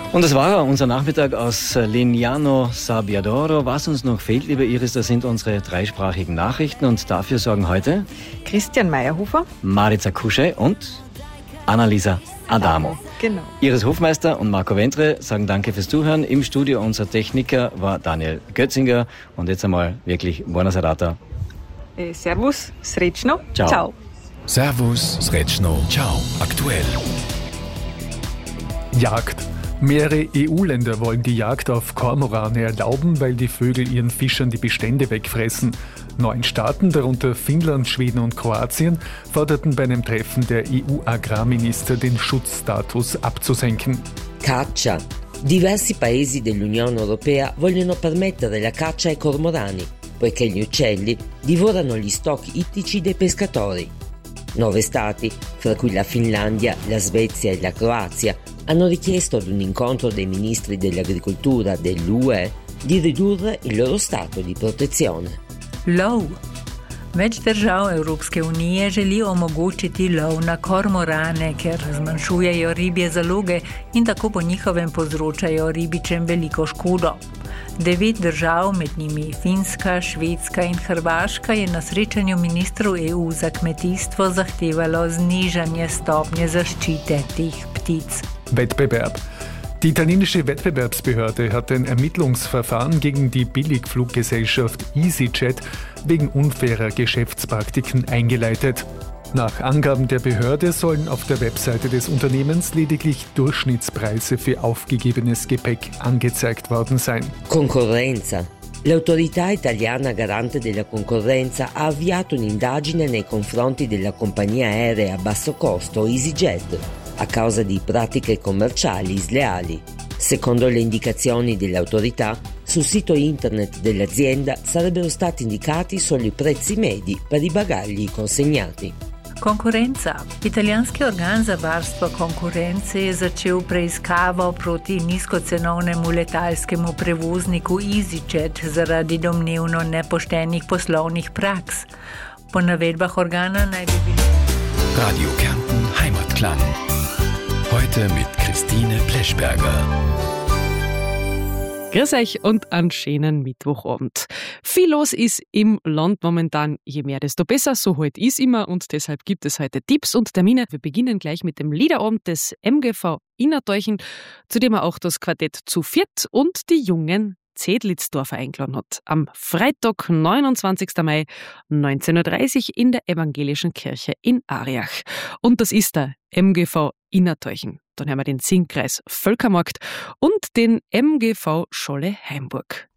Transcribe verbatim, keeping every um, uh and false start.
Und das war unser Nachmittag aus Legnano Sabbiadoro. Was uns noch fehlt, liebe Iris, das sind unsere dreisprachigen Nachrichten. Und dafür sorgen heute Christian Meyerhofer, Marica Kusche und Annalisa Adamo. Genau. Iris Hofmeister und Marco Ventre sagen danke fürs Zuhören. Im Studio unser Techniker war Daniel Götzinger. Und jetzt einmal wirklich buona serata. Eh, servus, srečno, Ciao. ciao. Servus, srečno, ciao. Aktuell. Jagd. Mehrere E U-Länder wollen die Jagd auf Kormorane erlauben, weil die Vögel ihren Fischern die Bestände wegfressen. Neun Staaten, darunter Finnland, Schweden und Kroatien, forderten bei einem Treffen der E U-Agrarminister den Schutzstatus abzusenken. Caccia. Diversi paesi dell'Unione Europea vogliono permettere la caccia ai cormorani, poiché gli uccelli divorano gli stock ittici dei pescatori. Nove stati, fra cui la Finlandia, la Svezia e la Croazia, hanno richiesto ad un incontro dei ministri dell'agricoltura dell'U E di ridurre il loro stato di protezione. Lov. Več držav Evropske unije želi omogočiti lov na kormorane, ker zmanjšujejo ribje zaloge in tako po njihovem povzročajo ribičem veliko škodo. Devet držav, med njimi Finska, Švedska in Hrvaška, je na srečanju ministrov E U za kmetijstvo zahtevalo znižanje stopnje zaščite teh ptic. Wettbewerb. Die italienische Wettbewerbsbehörde hat ein Ermittlungsverfahren gegen die Billigfluggesellschaft EasyJet wegen unfairer Geschäftspraktiken eingeleitet. Nach Angaben der Behörde sollen auf der Webseite des Unternehmens lediglich Durchschnittspreise für aufgegebenes Gepäck angezeigt worden sein. Concorrenza. L'autorità italiana garante della concorrenza ha avviato un'indagine nei confronti della compagnia aerea a basso costo EasyJet a causa di pratiche commerciali sleali. Secondo le indicazioni dell'autorità, sul sito internet dell'azienda sarebbero stati indicati solo i prezzi medi per i bagagli consegnati. Konkurenca. Italijanski organ za varstvo konkurence je začel preiskavo proti nizkocenovnemu letalskemu prevozniku EasyJet zaradi domnevno nepoštenih poslovnih praks. Po navedbah organa naj bi bili... Radio Kärnten Heimatklang. Heute mit Christine Pleschberger. Grüß euch und einen schönen Mittwochabend. Viel los ist im Land momentan, je mehr, desto besser, so halt ist immer und deshalb gibt es heute Tipps und Termine. Wir beginnen gleich mit dem Liederabend des M G V Innerteuchen, zu dem er auch das Quartett zu viert und die jungen Zedlitzdorfer eingeladen hat. Am Freitag, neunundzwanzigsten Mai, neunzehn Uhr dreißig in der Evangelischen Kirche in Ariach. Und das ist der M G V Innerteuchen. Dann haben wir den Singkreis Völkermarkt und den M G V Scholle Heimburg.